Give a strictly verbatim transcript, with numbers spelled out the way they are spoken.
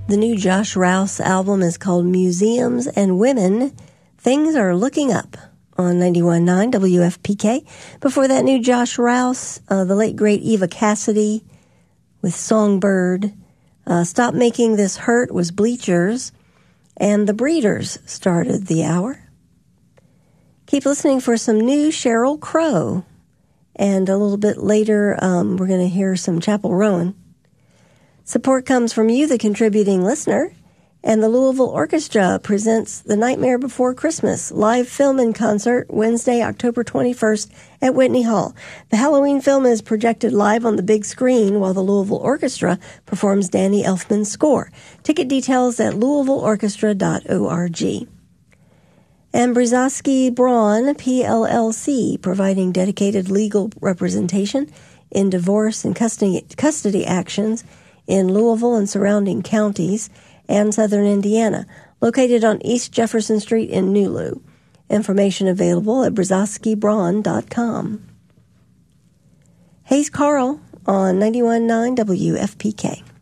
The new Josh Rouse album is called Museums and Women. Things Are Looking Up on ninety-one point nine W F P K. Before that, new Josh Rouse, uh, the late great Eva Cassidy with Songbird. Uh, Stop Making This Hurt was Bleachers. And the Breeders started the hour. Keep listening for some new Sheryl Crow. And a little bit later, um, we're going to hear some Chapel Rowan. Support comes from you, the contributing listener, and the Louisville Orchestra presents The Nightmare Before Christmas, live film and concert, Wednesday, October twenty-first at Whitney Hall. The Halloween film is projected live on the big screen while the Louisville Orchestra performs Danny Elfman's score. Ticket details at louisville orchestra dot org. And Brzezowski Braun, P L L C, providing dedicated legal representation in divorce and custody, custody actions in Louisville and surrounding counties and southern Indiana, located on East Jefferson Street in Nulu. Information available at brzezowski braun dot com. Hayes Carl on ninety-one point nine W F P K.